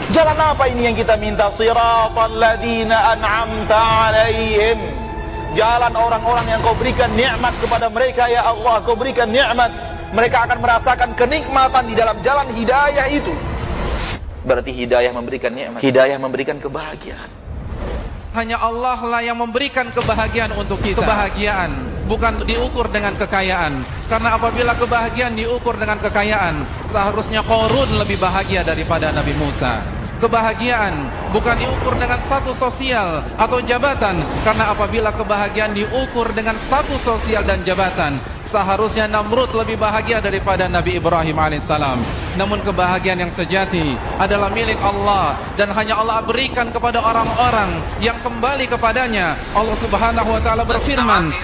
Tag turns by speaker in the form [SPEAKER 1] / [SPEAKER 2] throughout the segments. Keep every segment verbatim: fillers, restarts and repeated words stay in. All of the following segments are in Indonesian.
[SPEAKER 1] Jalan apa ini yang kita minta? Siratal ladzina an'amta alaihim, jalan orang-orang yang kau berikan nikmat kepada mereka ya Allah. Kau berikan nikmat, mereka akan merasakan kenikmatan di dalam jalan hidayah itu. Berarti hidayah memberikan nikmat, hidayah memberikan kebahagiaan.
[SPEAKER 2] Hanya Allah lah yang memberikan kebahagiaan untuk kita. Kebahagiaan bukan diukur dengan kekayaan, karena apabila kebahagiaan diukur dengan kekayaan, seharusnya Qarun lebih bahagia daripada Nabi Musa. Kebahagiaan bukan diukur dengan status sosial atau jabatan, karena apabila kebahagiaan diukur dengan status sosial dan jabatan, seharusnya Namrud lebih bahagia daripada Nabi Ibrahim alaihissalam. Namun kebahagiaan yang sejati adalah milik Allah, dan hanya Allah berikan kepada orang-orang yang kembali kepadanya. Allah subhanahu wa ta'ala berfirman,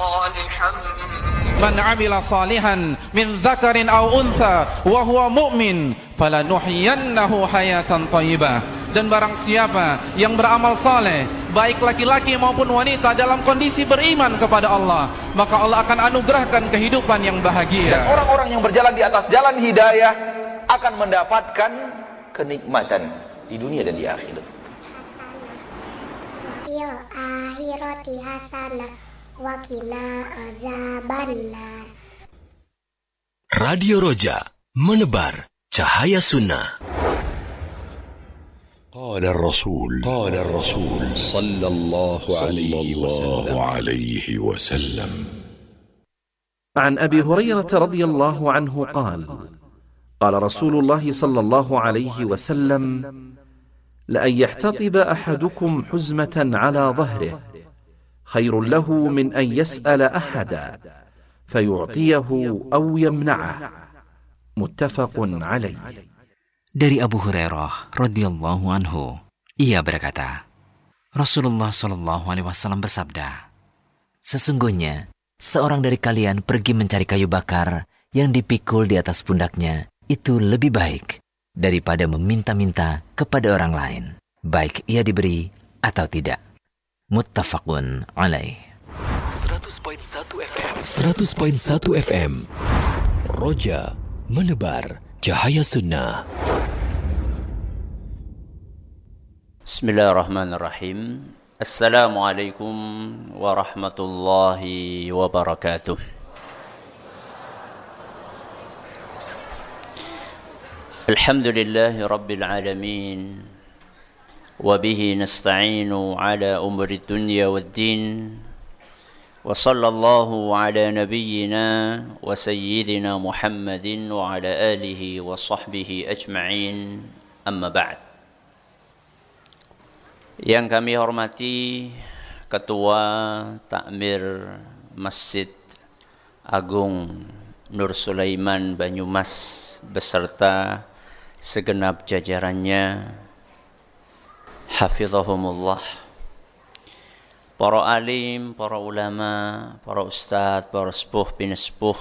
[SPEAKER 2] Man amila salihan min dzakarin aw untha wa huwa mu'min falanuhyiyannahu hayatan thayyibah. Dan barang siapa yang beramal saleh, baik laki-laki maupun wanita, dalam kondisi beriman kepada Allah, maka Allah akan anugerahkan kehidupan yang bahagia.
[SPEAKER 1] Dan orang-orang yang berjalan di atas jalan hidayah akan mendapatkan kenikmatan di dunia dan di akhirat.
[SPEAKER 3] Fil akhirati hasanah wa qina azabannar.
[SPEAKER 4] Radio Roja, menebar cahaya sunnah.
[SPEAKER 5] قال الرسول قال الرسول صلى الله عليه وسلم
[SPEAKER 6] عن أبي هريرة رضي الله عنه قال قال رسول الله صلى الله عليه وسلم لأن يحتطب أحدكم حزمة على ظهره خير له من أن يسأل أحدا فيعطيه أو يمنعه متفق عليه.
[SPEAKER 7] Dari Abu Hurairah radhiyallahu anhu, ia berkata, Rasulullah shallallahu alaihi wasallam bersabda, sesungguhnya seorang dari kalian pergi mencari kayu bakar yang dipikul di atas pundaknya, itu lebih baik daripada meminta-minta kepada orang lain, baik ia diberi atau tidak. Muttafaqun alaih.
[SPEAKER 4] seratus koma satu F M Roja, menebar cahaya sunnah.
[SPEAKER 8] Bismillahirrahmanirrahim. Assalamualaikum warahmatullahi wabarakatuh. Alhamdulillahi rabbil alamin, wa bihi nasta'inu ala umuri dunya waddin, wa sallallahu ala nabiyyina wa sayyidina Muhammadin wa ala alihi wa sahbihi ajma'in, amma ba'd. Yang kami hormati Ketua Takmir Masjid Agung Nur Sulaiman Banyumas beserta segenap jajarannya, hafizahumullah, para alim, para ulama, para ustadz, para sepuh bin sepuh,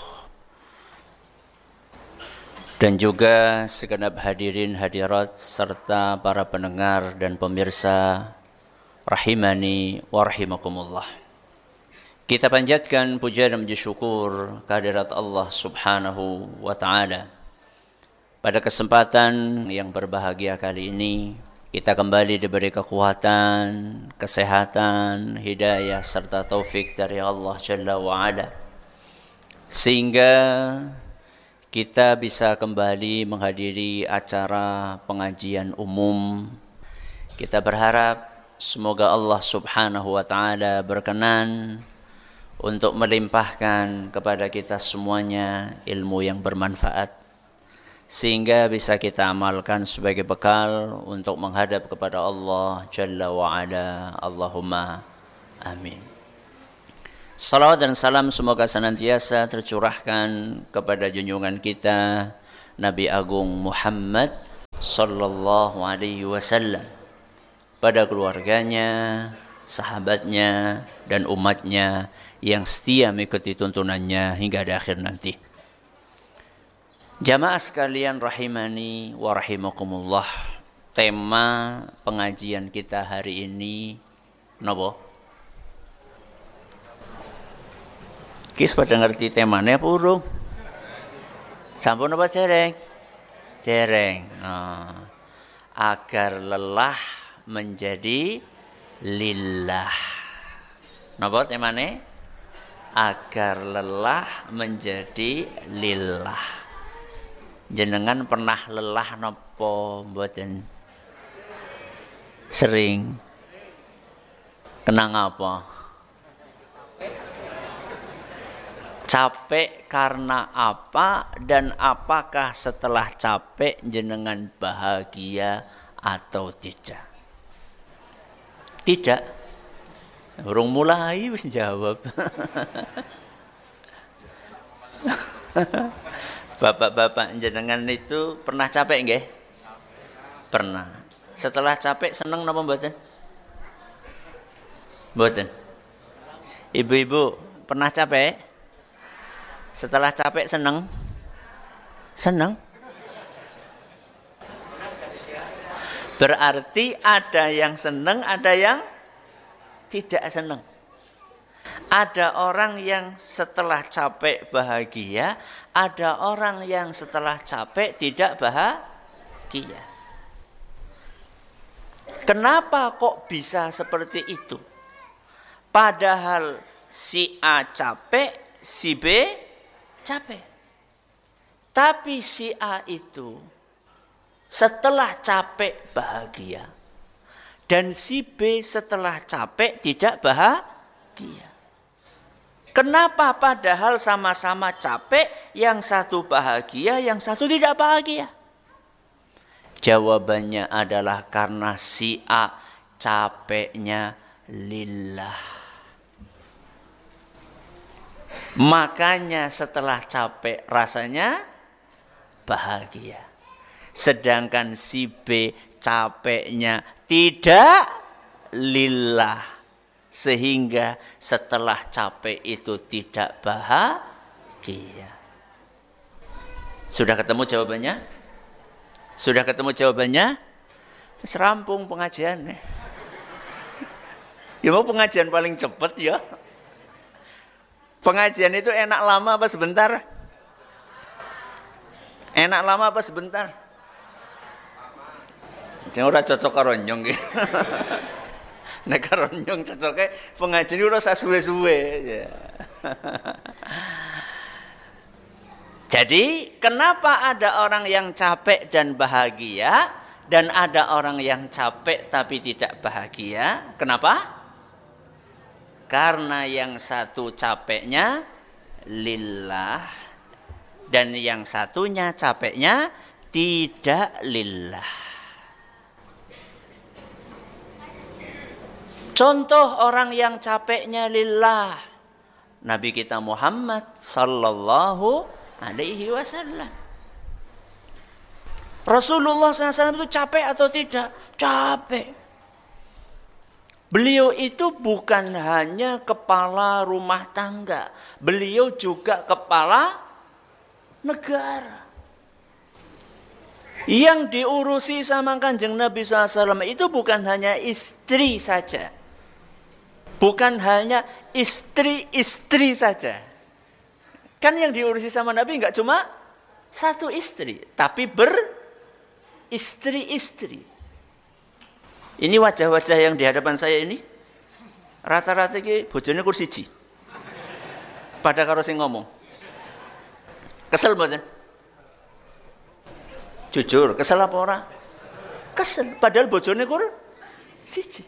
[SPEAKER 8] dan juga segenap hadirin hadirat serta para pendengar dan pemirsa rahimani wa rahimakumullah. Kita panjatkan puja dan puji syukur kehadirat Allah Subhanahu wa taala. Pada kesempatan yang berbahagia kali ini, kita kembali diberi kekuatan, kesehatan, hidayah serta taufik dari Allah Jalla wa Ala, sehingga kita bisa kembali menghadiri acara pengajian umum. Kita berharap semoga Allah Subhanahu wa taala berkenan untuk melimpahkan kepada kita semuanya ilmu yang bermanfaat, sehingga bisa kita amalkan sebagai bekal untuk menghadap kepada Allah Jalla wa Ala. Allahumma amin. Salawat dan salam semoga senantiasa tercurahkan kepada junjungan kita Nabi Agung Muhammad sallallahu alaihi wasallam, pada keluarganya, sahabatnya, dan umatnya yang setia mengikuti tuntunannya hingga di akhir nanti. Jamaah sekalian rahimani wa rahimakumullah, tema pengajian kita hari ini napa? Kis pada ngerti temanya apa urung? Sampun apa dereng? Dereng. Nah, agar lelah menjadi lillah. Napa temane? Agar lelah menjadi lillah. Jenengan pernah lelah napa mboten? Sering. Kenang apa? Capek karena apa, dan apakah setelah capek jenengan bahagia atau tidak? Tidak. Urung mulai wis jawab. Bapak-bapak jenengan itu pernah capek nggih? Pernah. Setelah capek seneng napa mboten? Mboten. Ibu-ibu pernah capek? Setelah capek seneng? Seneng? Berarti ada yang seneng, ada yang tidak seneng. Ada orang yang setelah capek bahagia, ada orang yang setelah capek tidak bahagia. Kenapa kok bisa seperti itu? Padahal si A capek, si B capek. Tapi si A itu setelah capek bahagia, dan si B setelah capek tidak bahagia. Kenapa padahal sama-sama capek, yang satu bahagia, yang satu tidak bahagia? Jawabannya adalah karena si A capeknya lillah. Makanya setelah capek rasanya bahagia. Sedangkan si B capeknya tidak lillah. Sehingga setelah capek itu tidak bahagia. Sudah ketemu jawabannya? Sudah ketemu jawabannya? Serampung pengajiannya. Ya mau pengajian paling cepat ya. Pengajian itu enak lama apa sebentar? Enak lama apa sebentar? Jangan ora cocok karo nyong iki. Nek karo nyong cocoke pengajian ora sak suwe-suwe ya. Jadi, kenapa ada orang yang capek dan bahagia dan ada orang yang capek tapi tidak bahagia? Kenapa? Karena yang satu capeknya lillah dan yang satunya capeknya tidak lillah. Contoh orang yang capeknya lillah, Nabi kita Muhammad sallallahu alaihi wasallam. Rasulullah shallallahu alaihi wasallam itu capek atau tidak? Capek. Beliau itu bukan hanya kepala rumah tangga, beliau juga kepala negara. Yang diurusi sama Kanjeng Nabi shallallahu alaihi wasallam itu bukan hanya istri saja. Bukan hanya istri-istri saja. Kan yang diurusi sama Nabi enggak cuma satu istri, tapi beristri-istri. Ini wajah-wajah yang di hadapan saya ini rata-rata iki bojone kursi siji. Pada karo sing ngomong. Kesel mboten? Jujur, kesel apa ora? Kesel, padahal bojone kur siji.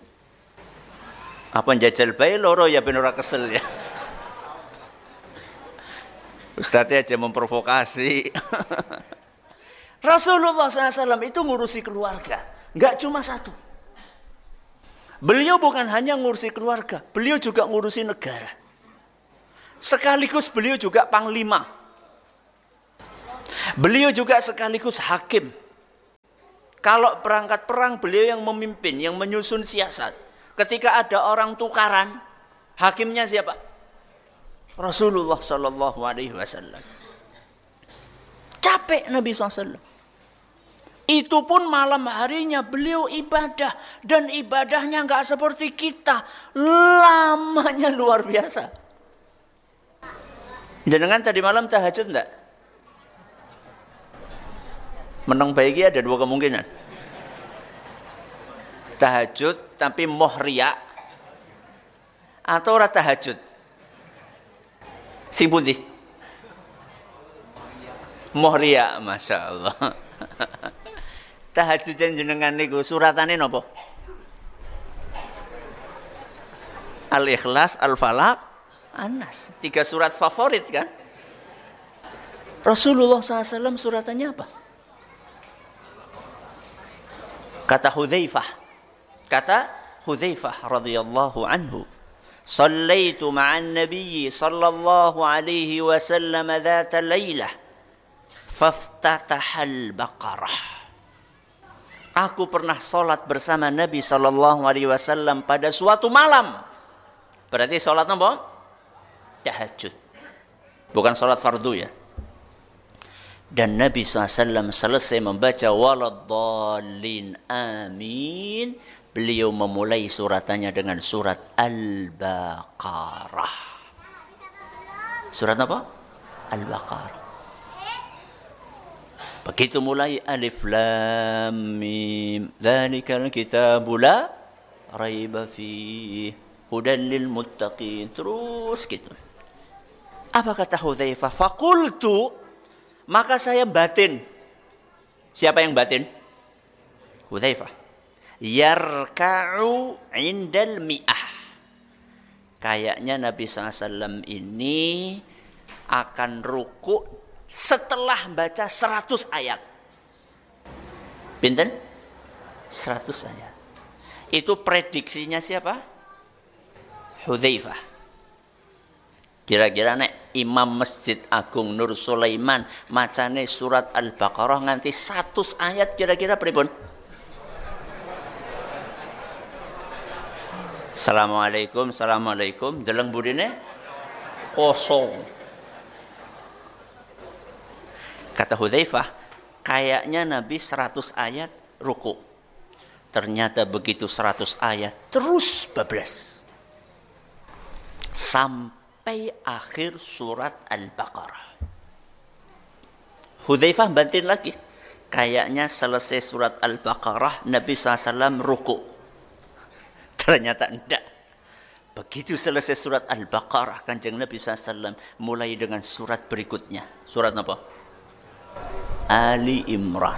[SPEAKER 8] Apa njajal bae loro ya ben ora kesel ya. Ustaz aja memprovokasi. Rasulullah shallallahu alaihi wasallam itu ngurusi keluarga, enggak cuma satu. Beliau bukan hanya ngurusi keluarga, beliau juga ngurusi negara. Sekaligus beliau juga panglima. Beliau juga sekaligus hakim. Kalau berangkat perang, beliau yang memimpin, yang menyusun siasat. Ketika ada orang tukaran, hakimnya siapa? Rasulullah Sallallahu Alaihi Wasallam. Capek Nabi shallallahu alaihi wasallam. Itu pun malam harinya beliau ibadah. Dan ibadahnya nggak seperti kita. Lamanya luar biasa. Jenengan tadi malam tahajud enggak? Menang baiki ada dua kemungkinan. Tahajud tapi moh riya atau ora tahajud? Sing pundi? Moh riya, Masya Allah. Tahajud jenengan niku suratane napa? Al-Ikhlas, Al-Falaq, An-Nas. Tiga surat favorit kan? Rasulullah shallallahu alaihi wasallam suratannya apa? Kata Hudzaifah. Kata Hudzaifah radhiyallahu anhu. Sallaitu ma'an nabiyyi sallallahu alaihi wasallam dhata laylah. Faftatahal Baqarah. Aku pernah sholat bersama Nabi sallallahu alaihi wasallam pada suatu malam. Berarti sholat apa? Tahajud. Bukan sholat fardu ya. Dan Nabi shallallahu alaihi wasallam selesai membaca waladdallin amin. Beliau memulai suratannya dengan surat Al-Baqarah. Surat apa? Al-Baqarah. Begitu mulai alif lam mim dzalikal kitabu la raiba fihi hudan lil muttaqin, terus gitu. Apa kata Hudzaifah? Faqultu, maka saya batin. Siapa yang batin? Hudzaifah. Yarka'u indal mi'ah. Kayaknya Nabi shallallahu alaihi wasallam ini akan ruku' setelah baca seratus ayat. Pinten? seratus ayat. Itu prediksinya siapa? Hudzaifah. Kira-kira nek Imam Masjid Agung Nur Sulaiman macane surat Al-Baqarah nganti seratus ayat, kira-kira pripun? Assalamualaikum, assalamualaikum. Deleng burine kosong. Kata Hudzaifah, kayaknya Nabi seratus ayat ruku. Ternyata begitu seratus ayat terus bablas. Sampai akhir surat Al-Baqarah. Hudzaifah bantin lagi. Kayaknya selesai surat Al-Baqarah Nabi shallallahu alaihi wasallam ruku. Ternyata enggak. Begitu selesai surat Al-Baqarah, Kanjeng Nabi shallallahu alaihi wasallam mulai dengan surat berikutnya. Surat apa? Ali Imran.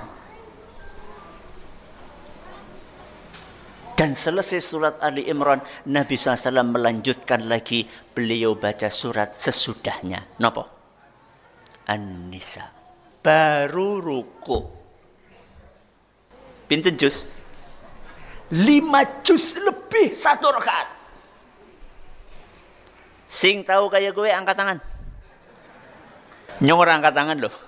[SPEAKER 8] Dan selesai surat Ali Imran, Nabi shallallahu alaihi wasallam melanjutkan lagi. Beliau baca surat sesudahnya. Napa? An-Nisa. Baru ruku. Pinten juz? Lima juz lebih satu rakaat. Sing tahu kayak gue angkat tangan. Nyong angkat tangan loh.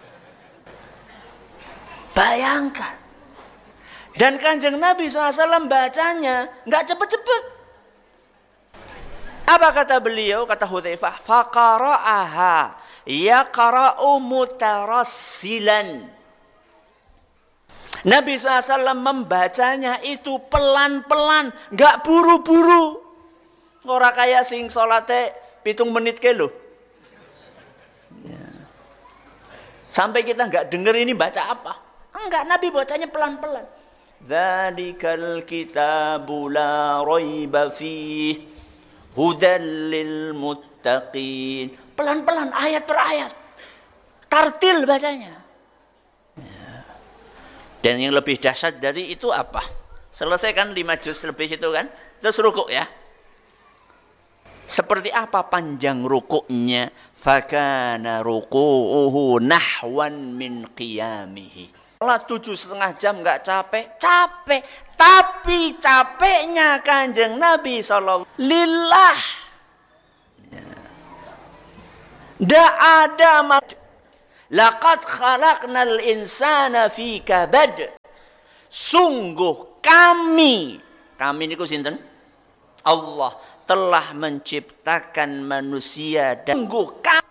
[SPEAKER 8] Bayangkan. Dan Kanjeng Nabi shallallahu alaihi wasallam bacanya nggak cepet-cepet. Apa kata beliau? Kata Hudzaifah, faqara'aha yaqra'u mutarassilan. Nabi shallallahu alaihi wasallam membacanya itu pelan-pelan, nggak buru-buru. Ora kayak sing salate pitung menit ke lho. Ya. Sampai kita nggak denger ini baca apa. Enggak, Nabi bacanya pelan-pelan. Dzalikal kitabu la raiba fihi hudan lil muttaqin. Pelan-pelan ayat per ayat. Tartil bacanya. Ya. Dan yang lebih dahsyat dari itu apa? Selesai kan lima juz lebih itu kan? Terus rukuk ya. Seperti apa panjang rukuknya? Fakana ruku'uhu nahwan min qiyamihi. Sholat tujuh setengah jam nggak capek, capek. Tapi capeknya Kanjeng Nabi Sallallahu Lillah. Nggak ada mak. Laqad khalaqnal insana fi kabad. Sungguh kami, kami niku sinten? Allah telah menciptakan manusia dan sungguh kami.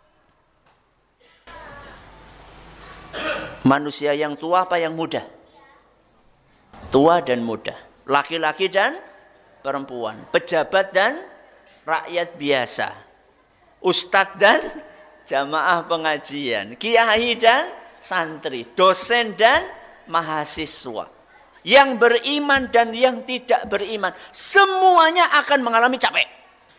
[SPEAKER 8] Manusia yang tua apa yang muda? Tua dan muda. Laki-laki dan perempuan. Pejabat dan rakyat biasa. Ustadz dan jamaah pengajian. Kiai dan santri. Dosen dan mahasiswa. yang beriman dan yang tidak beriman, semuanya akan mengalami capek.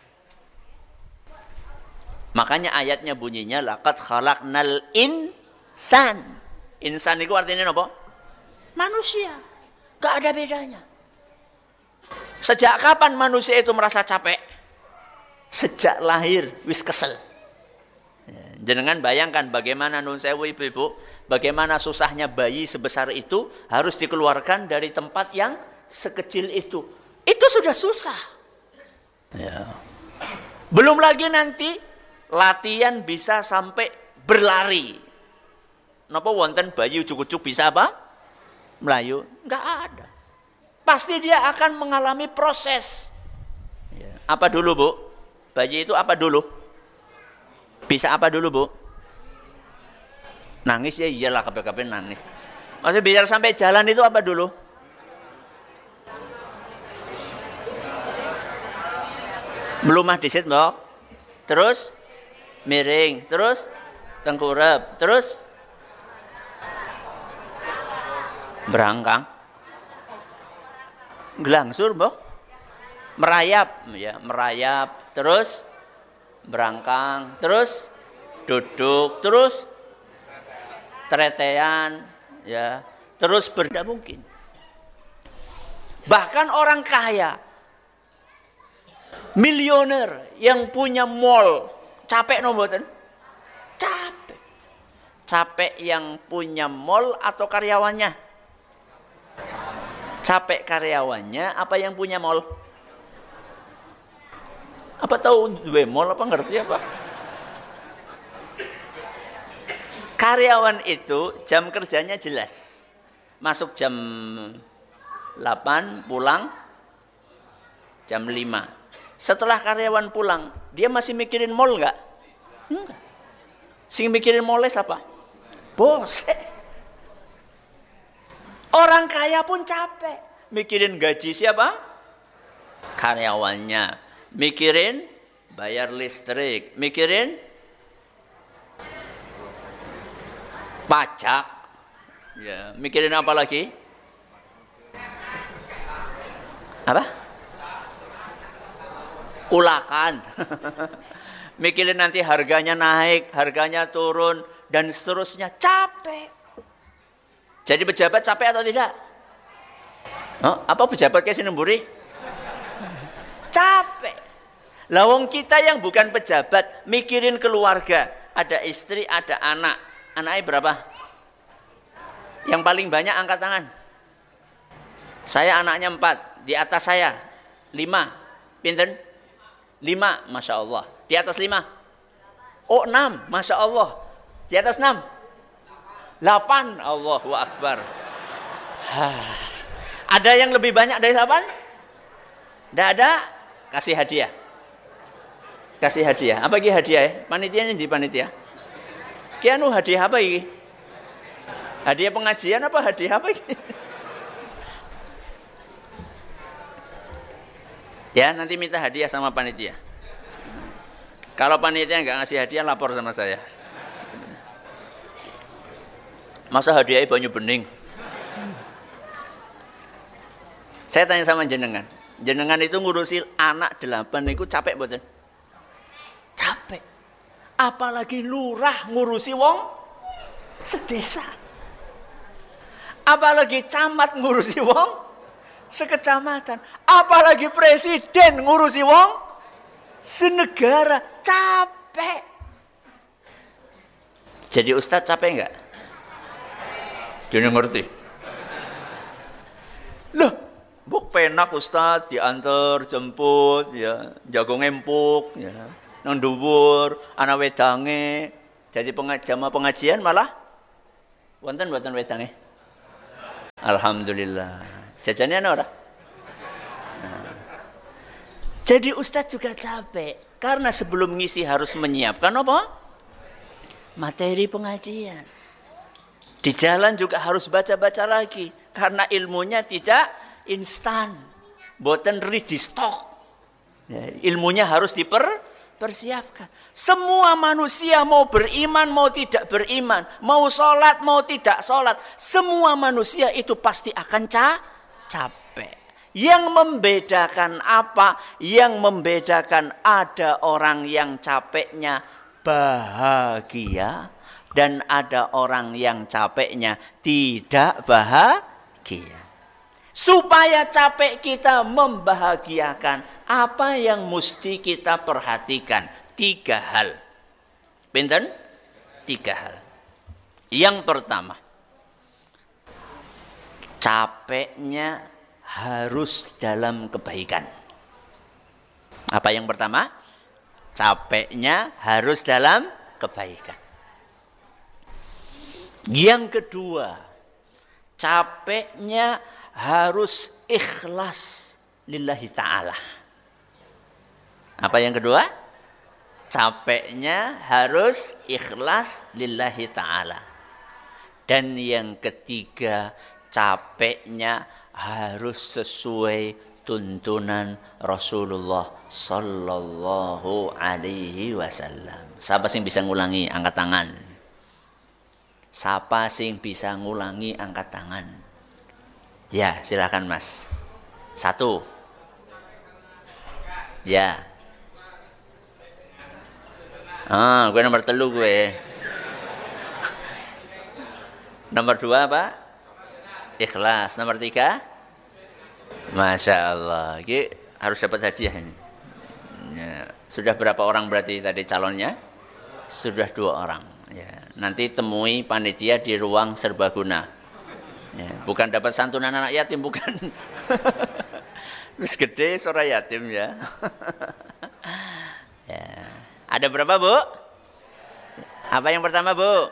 [SPEAKER 8] Makanya ayatnya bunyinya laqad khalaqnal insan. Insan itu artinya apa? Manusia. Gak ada bedanya. Sejak kapan manusia itu merasa capek? Sejak lahir wis kesel. Jenengan bayangkan bagaimana nun sewu ibu-ibu, bagaimana susahnya bayi sebesar itu harus dikeluarkan dari tempat yang sekecil itu. Itu sudah susah. Ya. Belum lagi nanti latihan bisa sampai berlari. Napa wonten bayi ujuk-ujuk bisa apa? Melayu? Enggak ada. Pasti dia akan mengalami proses. Ya. Apa dulu, Bu? Bayi itu apa dulu? Bisa apa dulu, Bu? Nangis ya iyalah, kabeh-kabeh nangis. Maksudnya biar sampai jalan itu apa dulu? Melumah disit, Mbok. Terus miring, terus tengkurap, terus berangkang. Gelangsur, Mbok. Merayap, ya, merayap, terus berangkang, terus duduk, terus tretean, ya, terus berda mungkin. Bahkan orang kaya, milioner yang punya mall, capek no mboten? Capek. Capek yang punya mall atau karyawannya? Capek karyawannya apa yang punya mall? Apa tahu dua mall apa ngerti apa? Karyawan itu jam kerjanya jelas. Masuk jam delapan, pulang jam lima. Setelah karyawan pulang, dia masih mikirin mall enggak? Enggak. Sing mikirin mall apa? Bos. Orang kaya pun capek. Mikirin gaji siapa? Karyawannya. Mikirin bayar listrik. Mikirin pajak. Ya, mikirin apa lagi? Apa? Ulakan. Mikirin nanti harganya naik, harganya turun, dan seterusnya. Capek. Jadi pejabat capek atau tidak? Oh, apa pejabat kayak Sinemburi? Capek. Lawang kita yang bukan pejabat, mikirin keluarga. Ada istri, ada anak. Anaknya berapa? Yang paling banyak angkat tangan. Saya anaknya empat. Di atas saya lima. Pinten? Lima, Masya Allah. Di atas lima? Oh, enam, Masya Allah. Di atas enam? Delapan, Allahu Akbar. Ada yang lebih banyak dari delapan? Tidak ada? Kasih hadiah. Kasih hadiah. Apa ini hadiah ya? Panitia ini di panitia. Kianu hadiah apa ini? Hadiah pengajian apa hadiah apa ini? Ya, nanti minta hadiah sama panitia. Kalau panitia nggak ngasih hadiah, lapor sama saya. Masa hadiahnya banyu bening? Saya tanya sama jenengan. Jenengan itu ngurusi anak delapan itu capek betul? Capek. Apalagi lurah ngurusi wong sedesa. Apalagi camat ngurusi wong sekecamatan. Apalagi presiden ngurusi wong senegara. Capek. Jadi ustadz capek enggak? Jadi ngerti. Loh, buk penak ustadz diantar jemput ya, jago ngempuk ya, nang dhuwur ana wedange. Jadi pengajian pengajian malah wonten mboten wedange? Alhamdulillah. Jajannya ana ora? Nah. Jadi ustadz juga capek karena sebelum ngisi harus menyiapkan apa? Materi pengajian. Di jalan juga harus baca-baca lagi karena ilmunya tidak instan. Boten ready stock. Ya, ilmunya harus dipersiapkan. Semua manusia mau beriman mau tidak beriman, mau sholat mau tidak sholat, semua manusia itu pasti akan ca capek. Yang membedakan apa? Yang membedakan ada orang yang capeknya bahagia dan ada orang yang capeknya tidak bahagia. Supaya capek kita membahagiakan, apa yang mesti kita perhatikan? Tiga hal. Pinten? Tiga hal. Yang pertama, capeknya harus dalam kebaikan. Apa yang pertama? Capeknya harus dalam kebaikan. Yang kedua, capeknya harus ikhlas lillahi ta'ala. Apa yang kedua? Capeknya harus ikhlas lillahi ta'ala. Dan yang ketiga, capeknya harus sesuai tuntunan Rasulullah sallallahu alaihi wasallam. Siapa sing bisa ngulangi angkat tangan? Siapa sing bisa ngulangi angkat tangan? Ya, silakan Mas. Satu. Ya. Ah, gue nomor telu gue. Nomor dua apa? Ikhlas. Nomor tiga? Masya Allah. Ini harus dapat hadiah ini. Ya. Sudah berapa orang berarti tadi calonnya? Sudah dua orang. Ya. Nanti temui panitia di ruang serbaguna. Ya, bukan dapat santunan anak yatim, bukan. Wis gede sora yatim ya. Ya. Ada berapa, Bu? Apa yang pertama, Bu?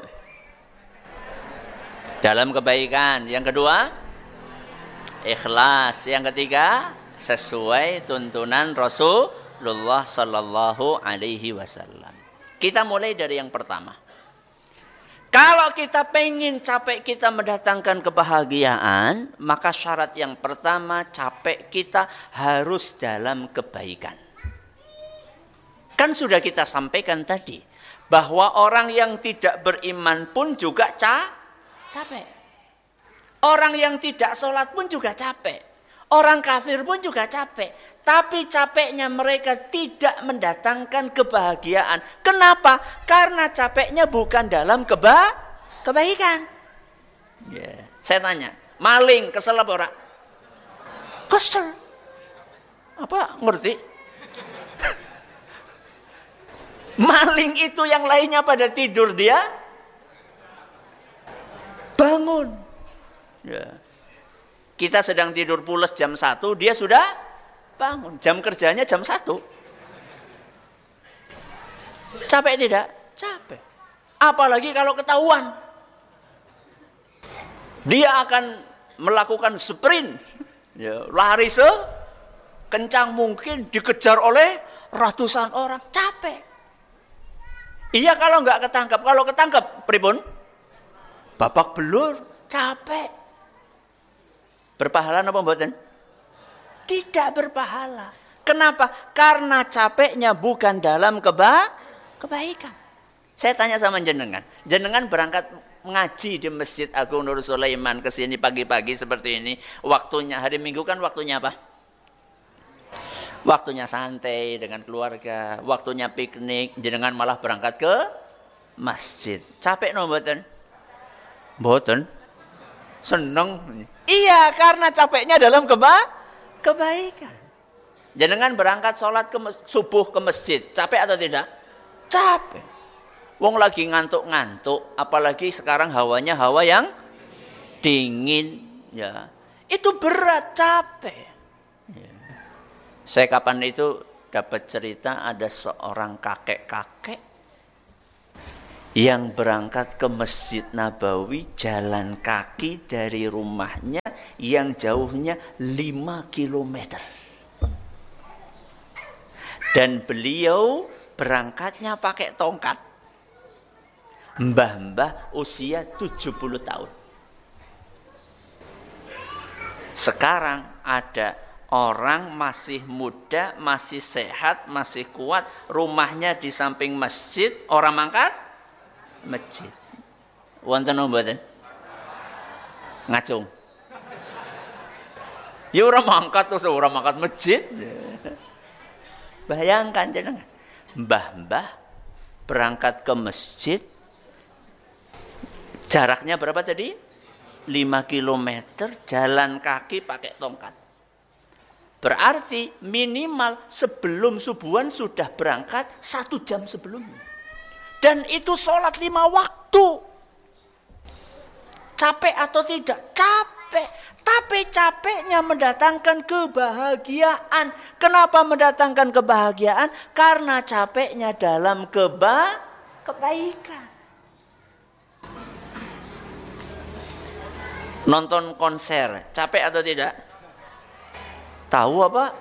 [SPEAKER 8] Dalam kebaikan. Yang kedua? Ikhlas. Yang ketiga? Sesuai tuntunan Rasulullah sallallahu alaihi wasallam. Kita mulai dari yang pertama. Kalau kita pengen capek kita mendatangkan kebahagiaan, maka syarat yang pertama capek kita harus dalam kebaikan. Kan sudah kita sampaikan tadi, bahwa orang yang tidak beriman pun juga ca capek. Orang yang tidak sholat pun juga capek. Orang kafir pun juga capek. Tapi capeknya mereka tidak mendatangkan kebahagiaan. Kenapa? Karena capeknya bukan dalam keba kebaikan. Yeah. Saya tanya, maling kesel apa ora? Kesel. Apa? Ngerti? Maling itu yang lainnya pada tidur, dia bangun. Yeah. Kita sedang tidur pules jam satu, dia sudah bangun. Jam kerjanya jam satu. Capek tidak? Capek. Apalagi kalau ketahuan. Dia akan melakukan sprint. Ya, lari sekencang mungkin, dikejar oleh ratusan orang. Capek. Iya kalau nggak ketangkap. Kalau ketangkap, pripun? Babak belur. Capek. Berpahala apa mboten? Tidak berpahala. Kenapa? Karena capeknya bukan dalam keba kebaikan. Saya tanya sama jenengan. Jenengan berangkat ngaji di Masjid Agung Nur Sulaiman ke sini pagi-pagi seperti ini. Waktunya hari Minggu kan waktunya apa? Waktunya santai dengan keluarga, waktunya piknik. Jenengan malah berangkat ke masjid. Capek no mboten? Mboten. Seneng. Iya, karena capeknya dalam keba kebaikan. Jenengan berangkat sholat ke subuh ke masjid, capek atau tidak? Capek. Wong lagi ngantuk-ngantuk, apalagi sekarang hawanya hawa yang dingin, ya. Itu berat, capek. Ya. Saya kapan itu dapat cerita ada seorang kakek-kakek yang berangkat ke Masjid Nabawi jalan kaki dari rumahnya yang jauhnya lima kilometer. Dan beliau berangkatnya pakai tongkat. Mbah-mbah usia tujuh puluh tahun. Sekarang ada orang masih muda, masih sehat, masih kuat, rumahnya di samping masjid, orang mangkat masjid. Wonten mboten? Ngacung. Ya orang mangkat terus orang mangkat masjid. Bayangkan jenengan, mbah-mbah berangkat ke masjid, jaraknya berapa tadi? lima kilometer, jalan kaki pakai tongkat. Berarti minimal sebelum subuhan sudah berangkat satu jam sebelumnya. Dan itu sholat lima waktu. Capek atau tidak? Capek. Tapi capeknya mendatangkan kebahagiaan. Kenapa mendatangkan kebahagiaan? Karena capeknya dalam keba kebaikan. Nonton konser, capek atau tidak? Tahu apa?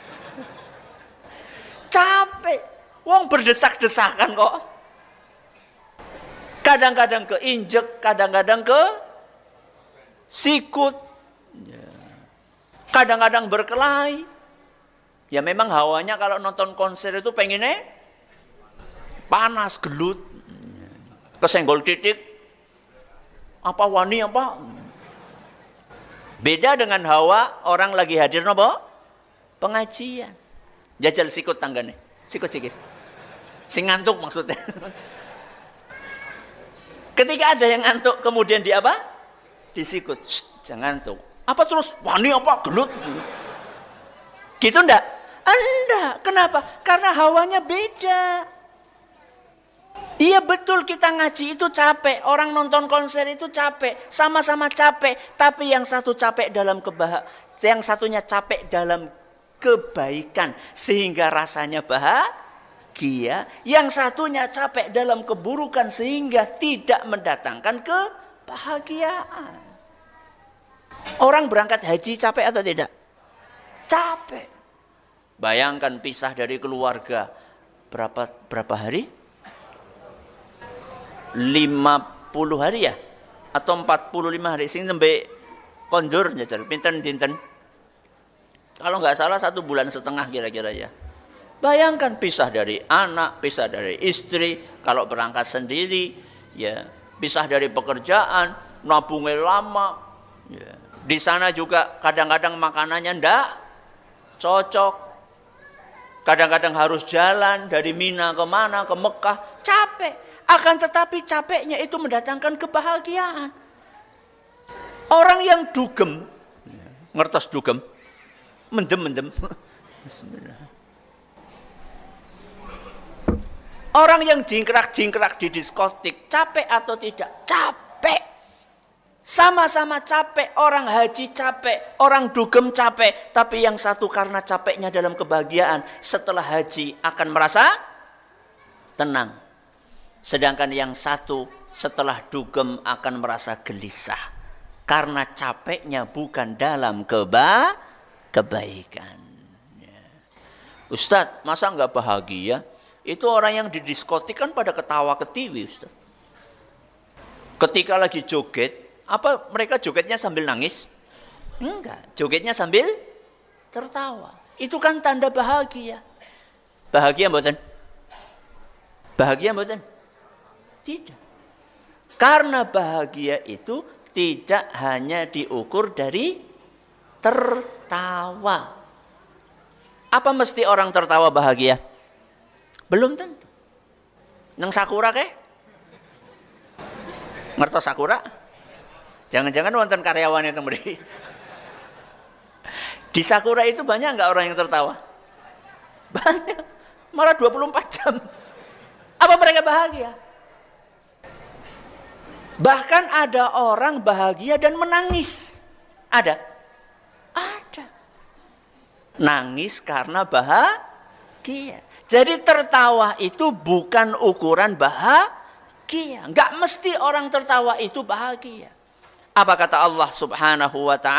[SPEAKER 8] Capek. Wong berdesak-desakan kok. Kadang-kadang keinjek, kadang-kadang ke sikut. Kadang-kadang berkelahi. Ya memang hawanya kalau nonton konser itu pengennya panas, gelut. Kesenggol titik. Apa wani apa? Beda dengan hawa orang lagi hadir nopo? Pengajian. Jajal sikut tanggane. Sikut sikit. Sing ngantuk maksudnya. Ketika ada yang ngantuk kemudian di apa? Disikut. Jangan ngantuk. Apa terus wani apa gelut? Gitu ndak? Enggak. Kenapa? Karena hawanya beda. Iya betul, kita ngaji itu capek. Orang nonton konser itu capek. Sama-sama capek. Tapi yang satu capek dalam kebahagiaan. Yang satunya capek dalam kebaikan. Sehingga rasanya bahagia. Yang satunya capek dalam keburukan. Sehingga tidak mendatangkan kebahagiaan. Orang berangkat haji capek atau tidak? Capek. Bayangkan pisah dari keluarga. Berapa, berapa hari? lima puluh hari ya atau empat puluh lima hari sing nembe kondur jajar pinten dinten kalau nggak salah satu bulan setengah kira-kira ya. Bayangkan pisah dari anak, pisah dari istri, kalau berangkat sendiri ya, pisah dari pekerjaan, nabungnya lama ya. Di sana juga kadang-kadang makanannya ndak cocok, kadang-kadang harus jalan dari Mina ke mana, ke Mekah, capek. Akan tetapi capeknya itu mendatangkan kebahagiaan. Orang yang dugem, ngertos dugem, mendem-mendem. Bismillah. Orang yang jingkrak-jingkrak di diskotik, capek atau tidak? Capek. Sama-sama capek, orang haji capek, orang dugem capek. Tapi yang satu karena capeknya dalam kebahagiaan, setelah haji akan merasa tenang. Sedangkan yang satu setelah dugem akan merasa gelisah. Karena capeknya bukan dalam keba kebaikan. Ya. Ustadz, masa nggak bahagia? Itu orang yang di diskotik kan pada ketawa ketiwi, Ustadz. Ketika lagi joget, apa mereka jogetnya sambil nangis? Enggak, jogetnya sambil tertawa. Itu kan tanda bahagia. Bahagia mboten? Bahagia mboten? Tidak. Karena bahagia itu tidak hanya diukur dari tertawa. Apa mesti orang tertawa bahagia? Belum tentu. Nang sakura ke? Ngertos sakura? Jangan-jangan wonten karyawan itu mriki. Di sakura itu banyak enggak orang yang tertawa? Banyak. Malah dua puluh empat jam. Apa mereka bahagia? Bahkan ada orang bahagia dan menangis. Ada? Ada. Nangis karena bahagia. Jadi tertawa itu bukan ukuran bahagia. Enggak mesti orang tertawa itu bahagia. Apa kata Allah Subhanahu wa ta'ala?